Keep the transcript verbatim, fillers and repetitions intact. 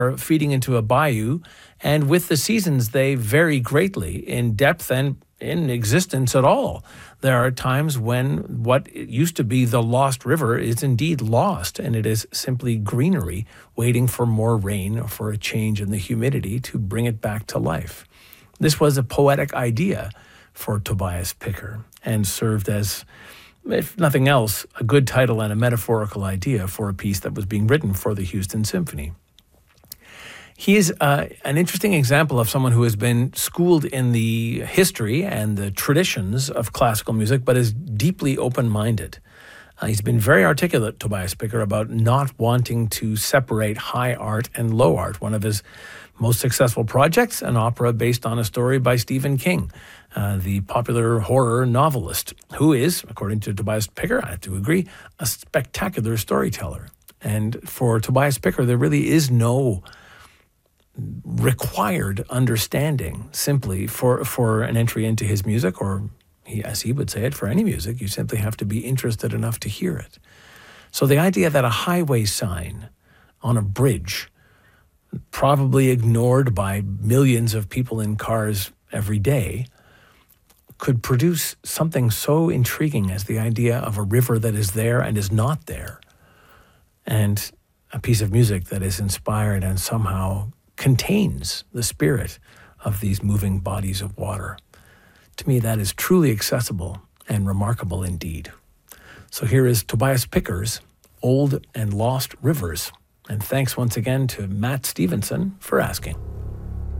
feeding into a bayou, and with the seasons, they vary greatly in depth and in existence at all. There are times when what used to be the lost river is indeed lost, and it is simply greenery waiting for more rain or for a change in the humidity to bring it back to life. This was a poetic idea for Tobias Picker and served as, if nothing else, a good title and a metaphorical idea for a piece that was being written for the Houston Symphony. He is uh, an interesting example of someone who has been schooled in the history and the traditions of classical music, but is deeply open-minded. Uh, he's been very articulate, Tobias Picker, about not wanting to separate high art and low art. One of his most successful projects, an opera based on a story by Stephen King, uh, the popular horror novelist, who is, according to Tobias Picker, I have to agree, a spectacular storyteller. And for Tobias Picker, there really is no required understanding simply for, for an entry into his music, or he, as he would say it, for any music. You simply have to be interested enough to hear it. So the idea that a highway sign on a bridge, probably ignored by millions of people in cars every day, could produce something so intriguing as the idea of a river that is there and is not there, and a piece of music that is inspired and somehow contains the spirit of these moving bodies of water. To me, that is truly accessible and remarkable indeed. So here is Tobias Picker's Old and Lost Rivers. And thanks once again to Matt Stevenson for asking.